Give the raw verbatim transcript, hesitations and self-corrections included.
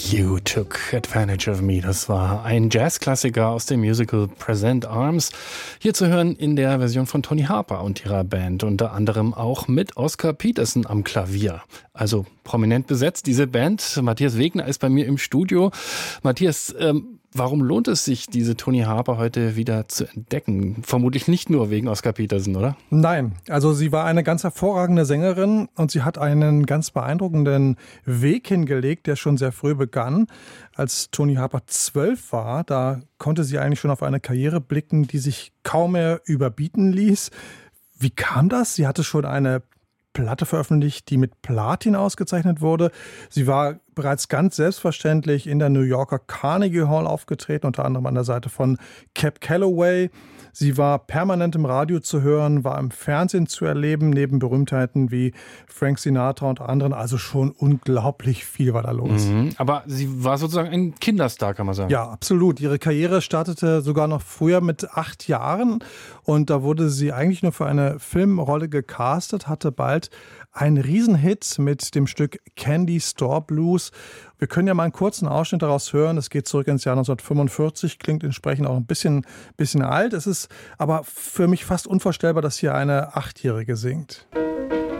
You Took Advantage of Me. Das war ein Jazzklassiker aus dem Musical Present Arms. Hier zu hören in der Version von Tony Harper und ihrer Band. Unter anderem auch mit Oscar Peterson am Klavier. Also prominent besetzt, diese Band. Matthias Wegner ist bei mir im Studio. Matthias, ähm, warum lohnt es sich, diese Tony Harper heute wieder zu entdecken? Vermutlich nicht nur wegen Oscar Peterson, oder? Nein, also sie war eine ganz hervorragende Sängerin und sie hat einen ganz beeindruckenden Weg hingelegt, der schon sehr früh begann. Als Tony Harper zwölf war, da konnte sie eigentlich schon auf eine Karriere blicken, die sich kaum mehr überbieten ließ. Wie kam das? Sie hatte schon eine Platte veröffentlicht, die mit Platin ausgezeichnet wurde. Sie war bereits ganz selbstverständlich in der New Yorker Carnegie Hall aufgetreten, unter anderem an der Seite von Cab Calloway. Sie war permanent im Radio zu hören, war im Fernsehen zu erleben, neben Berühmtheiten wie Frank Sinatra und anderen. Also schon unglaublich viel war da los. Mhm, aber sie war sozusagen ein Kinderstar, kann man sagen. Ja, absolut. Ihre Karriere startete sogar noch früher mit acht Jahren. Und da wurde sie eigentlich nur für eine Filmrolle gecastet, hatte bald einen Riesenhit mit dem Stück Candy Store Blues. Wir können ja mal einen kurzen Ausschnitt daraus hören. Es geht zurück ins Jahr neunzehnhundertfünfundvierzig, klingt entsprechend auch ein bisschen, bisschen alt. Es ist aber für mich fast unvorstellbar, dass hier eine Achtjährige singt.